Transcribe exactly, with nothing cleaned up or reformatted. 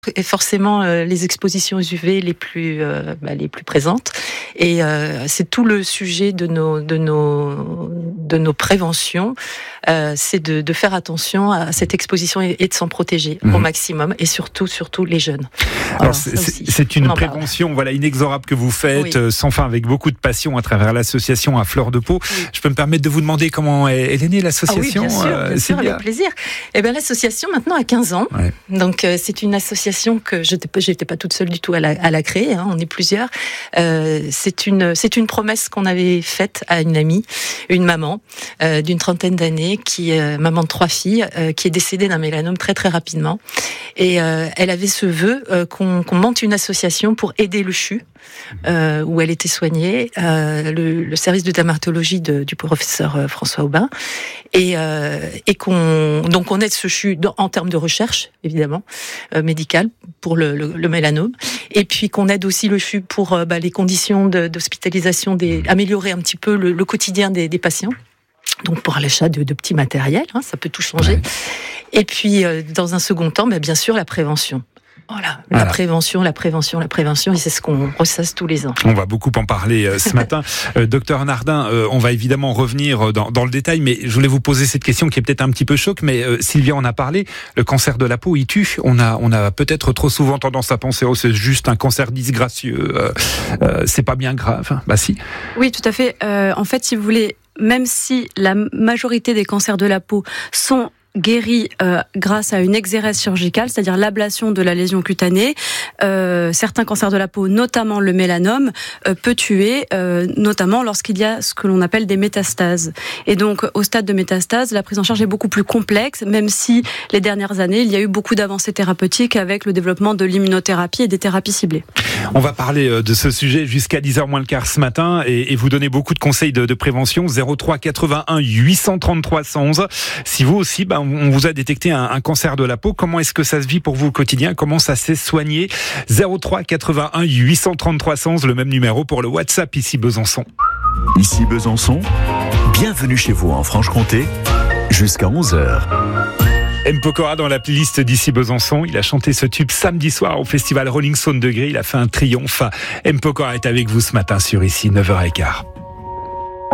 Et forcément euh, les expositions U V les plus euh, bah, les plus présentes et euh, c'est tout le sujet de nos de nos de nos préventions, euh, c'est de, de faire attention à cette exposition et, et de s'en protéger mmh. au maximum et surtout surtout les jeunes. Alors, Alors c'est, c'est une prévention parle. voilà inexorable que vous faites oui. sans fin avec beaucoup de passion à travers l'association à fleur de peau. Oui. Je peux me permettre de vous demander comment elle est née l'association? Ah oui, bien sûr, bien euh, sûr, avec plaisir. Eh bien l'association maintenant a quinze ans, ouais. donc euh, c'est une association que je n'étais pas toute seule du tout à la, à la créer, hein, on est plusieurs. Euh, c'est une c'est une promesse qu'on avait faite à une amie, une maman euh, d'une trentaine d'années, qui est euh, maman de trois filles, euh, qui est décédée d'un mélanome très très rapidement. Et euh, elle avait ce vœu euh, qu'on, qu'on monte une association pour aider le C H U, euh, où elle était soignée, euh, le, le service de dermatologie de, du professeur euh, François Aubin, et, euh, et qu'on donc on aide ce C H U dans, en termes de recherche évidemment euh, médicale pour le, le, le mélanome, et puis qu'on aide aussi le C H U pour euh, bah, les conditions de, d'hospitalisation, des, améliorer un petit peu le, le quotidien des, des patients. Donc pour l'achat de, de petits matériels, hein, ça peut tout changer. Ouais. Et puis euh, dans un second temps, bah, bien sûr la prévention. Voilà, la voilà. prévention, la prévention, la prévention, et c'est ce qu'on ressasse tous les ans. On va beaucoup en parler euh, ce matin. Euh, docteur Nardin, euh, on va évidemment revenir dans, dans le détail, mais je voulais vous poser cette question qui est peut-être un petit peu choc, mais euh, Sylvia en a parlé, le cancer de la peau, il tue. On a, on a peut-être trop souvent tendance à penser, oh, c'est juste un cancer disgracieux, euh, euh, c'est pas bien grave. Bah si. Oui, tout à fait. Euh, en fait, si vous voulez, même si la majorité des cancers de la peau sont guéri euh, grâce à une exérèse chirurgicale, c'est-à-dire l'ablation de la lésion cutanée. Euh, certains cancers de la peau, notamment le mélanome, euh, peut tuer, euh, notamment lorsqu'il y a ce que l'on appelle des métastases. Et donc, au stade de métastase, la prise en charge est beaucoup plus complexe, même si les dernières années, il y a eu beaucoup d'avancées thérapeutiques avec le développement de l'immunothérapie et des thérapies ciblées. On va parler de ce sujet jusqu'à dix heures moins le quart ce matin et, et vous donner beaucoup de conseils de, de prévention. zéro trois quatre-vingt-un huit cent trente-trois cent onze. Si vous aussi, ben, on vous a détecté un, un cancer de la peau, comment est-ce que ça se vit pour vous au quotidien? Comment ça s'est soigné? zéro trois quatre-vingt-un huit cent trente-trois cent onze, le même numéro pour le WhatsApp ici Besançon. Ici Besançon, bienvenue chez vous en Franche-Comté, jusqu'à onze heures. M. Pokora dans la playlist d'ici Besançon. Il a chanté ce tube samedi soir au festival Rolling Stone de Gris. Il a fait un triomphe. M. Pokora est avec vous ce matin sur ici neuf heures quinze.